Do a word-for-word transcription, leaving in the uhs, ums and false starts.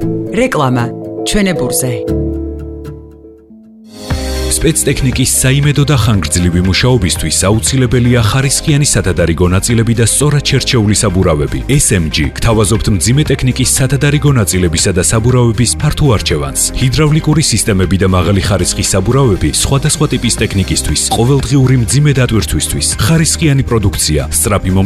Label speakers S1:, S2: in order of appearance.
S1: რეკლამა ჩვენებურზე.
S2: სპეცტექნიკის საიმედო და ხანგრძლივი მუშაობისთვის აუცილებელია ხარისხიანი სათადარიგო ნაწილები და სწორად შერჩეული საბურავები. ეს ემ ჯი გთავაზობთ მძიმე ტექნიკის სათადარიგო ნაწილებისა და საბურავების ფართო არჩევანს. ჰიდრავლიკური სისტემები და მაღალი ხარისხის საბურავები სხვადასხვა ტიპის ტექნიკისთვის, ყოველდღიური მძიმე დატვირთვისთვის. ხარისხიანი პროდუქცია, სწრაფი